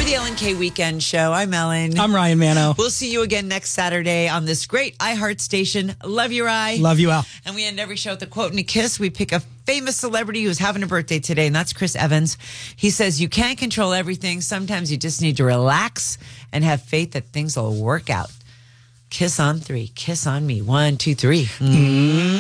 the Ellen K Weekend Show. I'm Ellen. I'm Ryan Mano. We'll see you again next Saturday on this great iHeart station. Love you, Rye. Love you, Al. And we end every show with a quote and a kiss. We pick a famous celebrity who's having a birthday today, and that's Chris Evans. He says, you can't control everything. Sometimes you just need to relax and have faith that things will work out. Kiss on 3. Kiss on me. 1, 2, 3.